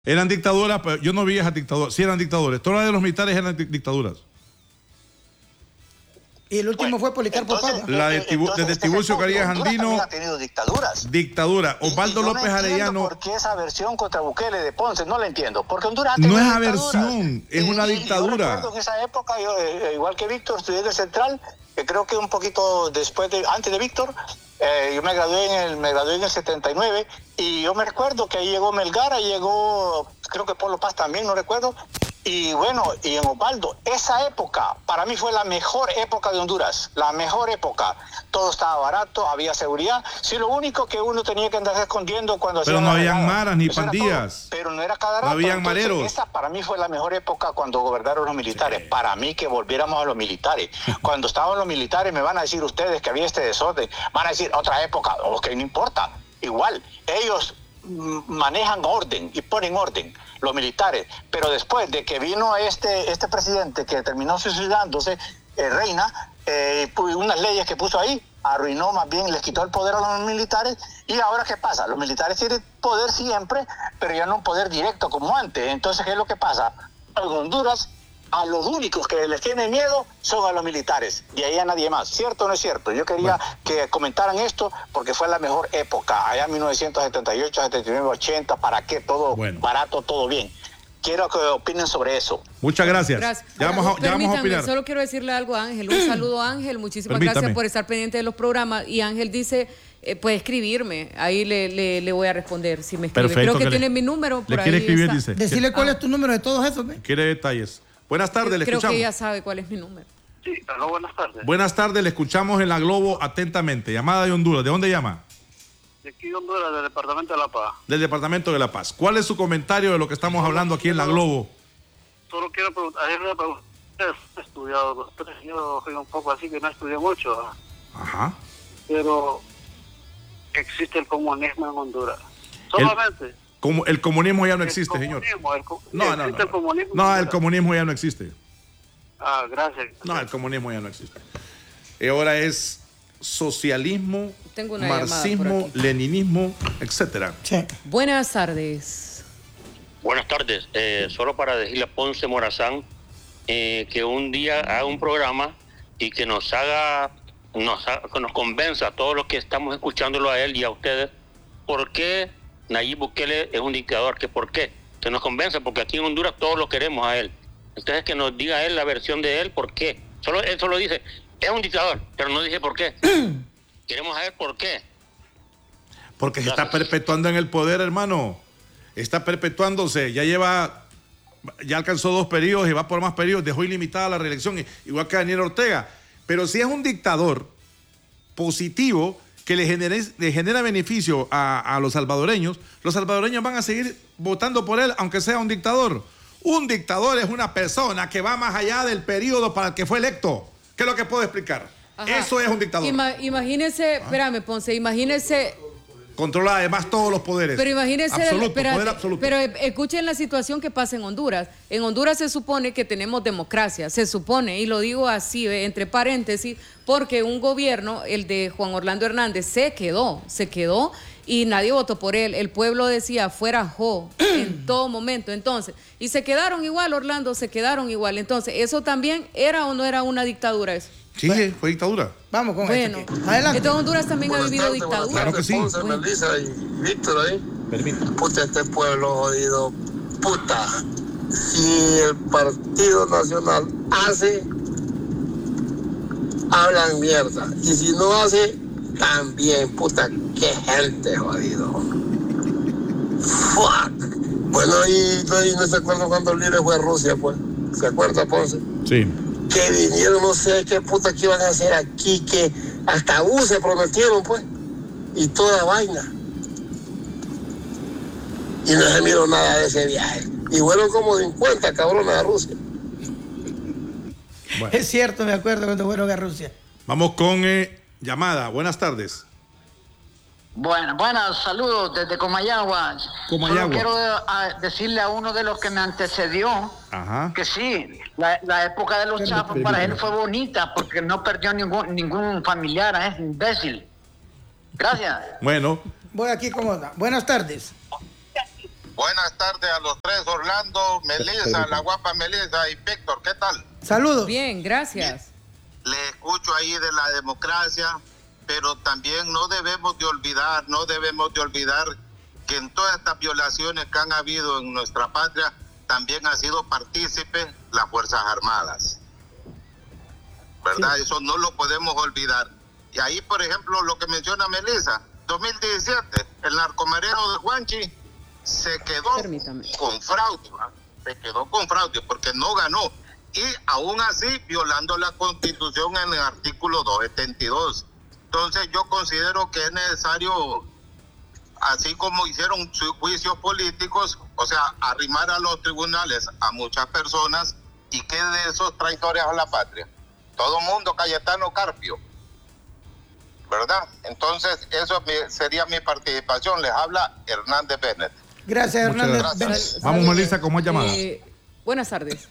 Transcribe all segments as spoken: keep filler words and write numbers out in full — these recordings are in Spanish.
Eran dictaduras, pero yo no vi esas dictaduras. Sí eran dictadores. Todas las de los militares eran dictaduras. Y el último bueno, fue Policarpo Papa. La de Tibu entonces, desde este Tiburcio Carías Andino. Ha tenido dictaduras. Dictadura. Osvaldo y, y López no Arellano. ¿Por qué esa aversión contra Bukele de Ponce? No la entiendo. Porque Honduras ha tenido no es dictaduras. aversión, es y, una y, dictadura. Y yo recuerdo que en esa época, yo, eh, igual que Víctor, estudié de Central, que creo que un poquito después de, antes de Víctor, eh, yo me gradué en el, me gradué en el setenta y nueve, y yo me recuerdo que ahí llegó Melgar, llegó, creo que Polo Paz también, no recuerdo. Y bueno, y en Osvaldo, esa época para mí fue la mejor época de Honduras, la mejor época. Todo estaba barato, había seguridad. Sí, lo único que uno tenía que andar escondiendo cuando... Pero no habían maras ni pandillas. Pero no era cada rato. No habían Entonces, mareros. Esa para mí fue la mejor época cuando gobernaron los militares. Sí. Para mí que volviéramos a los militares. Cuando estaban los militares me van a decir ustedes que había este desorden. Van a decir otra época. Ok, no importa. Igual, ellos manejan orden y ponen orden, los militares, pero después de que vino este este presidente que terminó suicidándose, eh, Reina, eh, unas leyes que puso ahí, arruinó más bien, les quitó el poder a los militares. Y ahora ¿qué pasa? Los militares tienen poder siempre, pero ya no un poder directo como antes. Entonces, ¿qué es lo que pasa? En Honduras, a los únicos que les tienen miedo son a los militares, y ahí a nadie más. ¿Cierto o no es cierto? Yo quería bueno. que comentaran esto, porque fue la mejor época, allá en mil novecientos setenta y ocho, setenta y nueve, ochenta, ¿para qué? Todo bueno. barato, todo bien. Quiero que opinen sobre eso. Muchas gracias. gracias. Ya, Ahora, vamos a, ya vamos a opinar. Solo quiero decirle algo a Ángel. Un saludo a Ángel. Muchísimas Permítame. gracias por estar pendiente de los programas. Y Ángel dice, eh, puede escribirme. Ahí le, le, le voy a responder si me escribe. Perfecto, Creo que, que tiene le, mi número. Por le quiere ahí escribir, está. dice. Decirle cuál ah. es tu número de todos esos. ¿Ve? Quiere detalles. Buenas tardes, le Creo escuchamos. que ella sabe cuál es mi número. Sí, aló, buenas tardes. Buenas tardes, le escuchamos en la Globo atentamente. Llamada de Honduras. ¿De dónde llama? De aquí de Honduras, del Departamento de La Paz. Del Departamento de La Paz. ¿Cuál es su comentario de lo que estamos hablando aquí en la Globo? Solo quiero preguntar, ayer me pregunté, he estudiado los tres, yo soy un poco así que no estudié mucho. Ajá. Pero existe el comunismo en Honduras. Solamente. El, como, el comunismo ya no el existe, señor. El, no, no, no. El comunismo no, el comunismo ya no existe. Ah, gracias. No, el comunismo ya no existe. Y ahora es socialismo, marxismo, leninismo, etcétera. Sí. Buenas tardes. Buenas tardes. Eh, solo para decirle a Ponce Morazán eh, que un día haga un programa y que nos haga, nos haga, que nos convenza a todos los que estamos escuchándolo a él y a ustedes por qué Nayib Bukele es un dictador, que por qué. Que nos convenza, porque aquí en Honduras todos lo queremos a él. Entonces que nos diga él la versión de él, por qué. Solo él solo dice, es un dictador, pero no dice por qué. Queremos saber por qué. Porque Gracias. se está perpetuando en el poder, hermano. Está perpetuándose, ya lleva, ya alcanzó dos periodos y va por más periodos, dejó ilimitada la reelección, igual que Daniel Ortega. Pero si es un dictador positivo que le, genere, le genera beneficio a, a los salvadoreños, los salvadoreños van a seguir votando por él, aunque sea un dictador. Un dictador es una persona que va más allá del periodo para el que fue electo. ¿Qué es lo que puedo explicar? Ajá. Eso es un dictador. Ima, imagínese, ¿Ah? espérame, Ponce, imagínese... Controla además todos los poderes. Pero imagínense, absoluto, espérate, poder absoluto. Pero escuchen la situación que pasa en Honduras. En Honduras se supone que tenemos democracia, se supone, y lo digo así, entre paréntesis, porque un gobierno, el de Juan Orlando Hernández, se quedó, se quedó y nadie votó por él. El pueblo decía fuera Jo en todo momento. Entonces, y se quedaron igual, Orlando, se quedaron igual. Entonces, ¿eso también era o no era una dictadura eso? Sí, bueno, fue dictadura. Vamos con bueno, esto. Adelante. Entonces Honduras también buenas ha vivido tardes, dictadura. Claro que sí. Ponce, bueno. Melissa y Víctor ahí. Permítame. Puta, este pueblo jodido. Puta. Si el Partido Nacional hace, hablan mierda. Y si no hace, también. Puta, qué gente jodido. Fuck. Bueno, y no, y no se acuerda cuando el líder fue a Rusia, pues. ¿Se acuerda, Ponce? Sí. Que vinieron, no sé qué puta que iban a hacer aquí, que hasta U se prometieron, pues, y toda vaina. Y no se miró nada de ese viaje. Y fueron como cincuenta cabrones a Rusia. Bueno. Es cierto, me acuerdo cuando fueron a Rusia. Vamos con eh, llamada. Buenas tardes. Bueno, buenas, saludos desde Comayagua. Comayagua. Solo quiero a, decirle a uno de los que me antecedió Ajá. que sí, la, la época de los chafos para él fue bonita porque no perdió ningún ningún familiar, es imbécil. Gracias. Bueno. Voy aquí como... Buenas tardes. Buenas tardes a los tres, Orlando, Melissa, la guapa Melissa y Víctor, ¿qué tal? Saludos. Bien, gracias. Le escucho ahí de la democracia, pero también no debemos de olvidar, no debemos de olvidar que en todas estas violaciones que han habido en nuestra patria, también han sido partícipes las Fuerzas Armadas. ¿Verdad? Sí. Eso no lo podemos olvidar. Y ahí, por ejemplo, lo que menciona Melissa, dos mil diecisiete, el narcomarero de Juanchi se quedó Permítame. con fraude, ¿verdad? Se quedó con fraude porque no ganó. Y aún así violando la Constitución en el artículo doscientos setenta y dos. Entonces yo considero que es necesario, así como hicieron juicios políticos, o sea, arrimar a los tribunales a muchas personas y que de esos traidores a la patria. Todo mundo, Cayetano Carpio, ¿verdad? Entonces eso sería mi participación. Les habla Hernández Bennett. Gracias, Hernández. Gracias. Vamos, Melissa, ¿cómo es llamada? Eh, buenas tardes.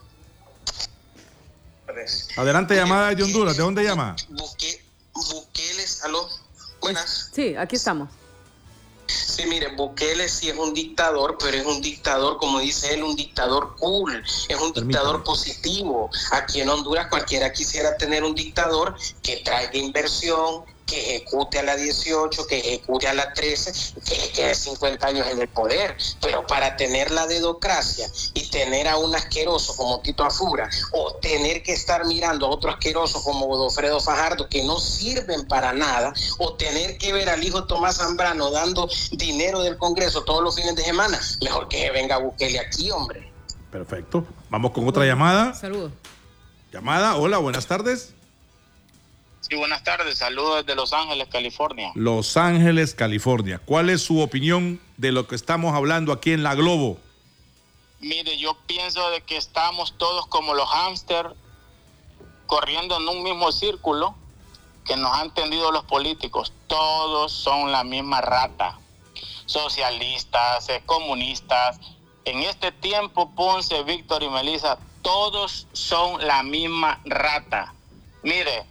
Adelante, llamada de Honduras. ¿De dónde llama? Buque, Bukele, aló, buenas. Sí, aquí estamos. Sí, mire, Bukele sí es un dictador, pero es un dictador, como dice él, un dictador cool, es un Permítame. dictador positivo. Aquí en Honduras cualquiera quisiera tener un dictador que traiga inversión, que ejecute a la dieciocho, que ejecute a la trece, que quede cincuenta años en el poder. Pero para tener la dedocracia y tener a un asqueroso como Tito Afura, o tener que estar mirando a otro asqueroso como Godofredo Fajardo, que no sirven para nada, o tener que ver al hijo Tomás Zambrano dando dinero del Congreso todos los fines de semana, mejor que venga Bukele aquí, hombre. Perfecto. Vamos con otra llamada. Saludos. Llamada, hola, buenas tardes. Sí, buenas tardes. Saludos desde Los Ángeles, California. Los Ángeles, California. ¿Cuál es su opinión de lo que estamos hablando aquí en La Globo? Mire, yo pienso de que estamos todos como los hámster corriendo en un mismo círculo que nos han tendido los políticos. Todos son la misma rata. Socialistas, eh, comunistas. En este tiempo, Ponce, Víctor y Melissa, todos son la misma rata. Mire,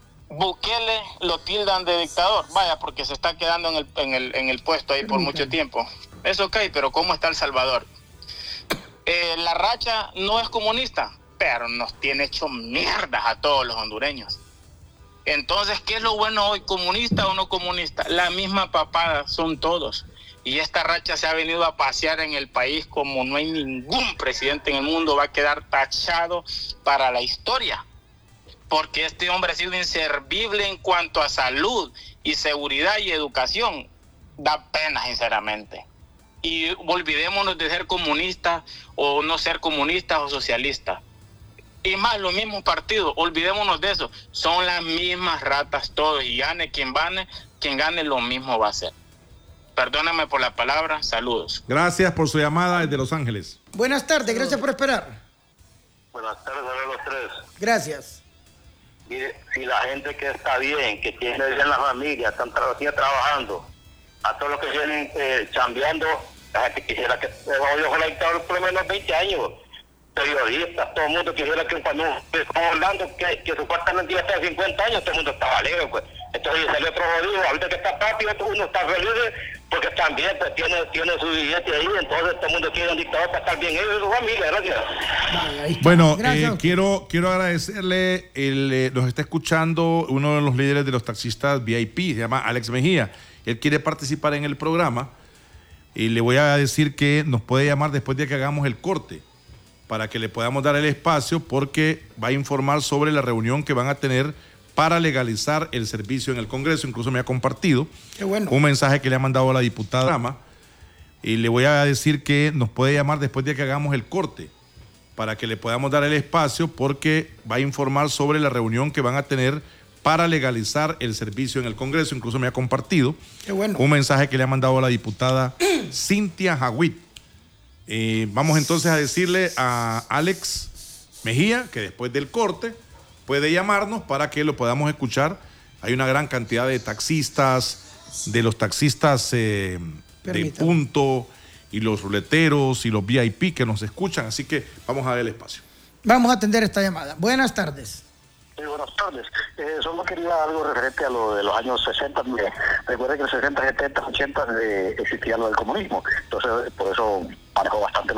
Bukele lo tildan de dictador, vaya, porque se está quedando en el, en el, en el puesto ahí por mucho tiempo. Es ok, pero ¿cómo está El Salvador? Eh, la racha no es comunista, pero nos tiene hecho mierdas a todos los hondureños. Entonces, ¿qué es lo bueno hoy? ¿Comunista o no comunista? La misma papada, son todos. Y esta racha se ha venido a pasear en el país como no hay ningún presidente en el mundo, va a quedar tachado para la historia. Porque este hombre ha sido inservible en cuanto a salud y seguridad y educación. Da pena, sinceramente. Y olvidémonos de ser comunistas o no ser comunistas o socialistas. Y más, los mismos partidos, olvidémonos de eso. Son las mismas ratas todos. Y gane quien gane, quien gane lo mismo va a ser. Perdóname por la palabra, saludos. Gracias por su llamada desde Los Ángeles. Buenas tardes, gracias por esperar. Buenas tardes a los tres. Gracias. Mire, si la gente que está bien, que tiene bien la familia, están tra sigue trabajando, a todos los que vienen eh, chambeando, la gente quisiera que hoy ojalá dictador por lo menos veinte años, periodistas, todo el mundo quisiera que un cuando como Orlando, que, que supuestamente ya está cincuenta años, todo el mundo estaba alegre, pues. Entonces salió otro jodido, ahorita que está papi, uno está feliz porque también pues tiene, tiene su billete ahí, entonces todo el mundo quiere un dictador para estar bien ellos y su familia, gracias. Bueno, eh, quiero, quiero agradecerle, el, eh, nos está escuchando uno de los líderes de los taxistas V I P, se llama Alex Mejía, él quiere participar en el programa y le voy a decir que nos puede llamar después de que hagamos el corte para que le podamos dar el espacio porque va a informar sobre la reunión que van a tener para legalizar el servicio en el Congreso. Incluso me ha compartido Qué bueno. un mensaje que le ha mandado a la diputada Rama y le voy a decir que nos puede llamar después de que hagamos el corte para que le podamos dar el espacio porque va a informar sobre la reunión que van a tener para legalizar el servicio en el Congreso. Incluso me ha compartido Qué bueno. un mensaje que le ha mandado a la diputada Cintia Jawit. Eh, vamos entonces a decirle a Alex Mejía que después del corte puede llamarnos para que lo podamos escuchar. Hay una gran cantidad de taxistas, de los taxistas eh, de punto y los ruleteros y los V I P que nos escuchan, así que vamos a ver el espacio. Vamos a atender esta llamada. Buenas tardes. Sí, buenas tardes. Eh, solo quería algo referente a lo de los años sesenta. Mire, recuerde que en los sesenta, setenta, ochenta eh, existía lo del comunismo. Entonces, por eso manejó bastante